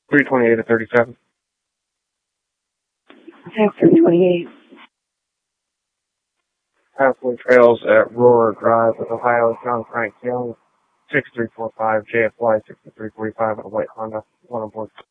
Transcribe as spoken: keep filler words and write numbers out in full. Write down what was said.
three twenty-eight to thirty-seven. three twenty-eight. Pathway Trails at Roar Drive with Ohio, John Frank Young, six three four five J F Y sixty-three forty-five at a white Honda, one on board.